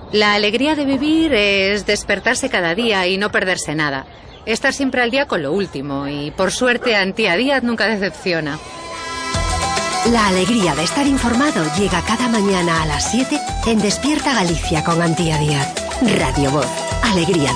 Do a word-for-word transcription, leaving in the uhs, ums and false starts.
La alegría de vivir es despertarse cada día y no perderse nada. Estar siempre al día con lo último y, por suerte, Antía Díaz nunca decepciona. La alegría de estar informado llega cada mañana a las siete en Despierta Galicia con Antía Díaz. Radio Voz. Alegría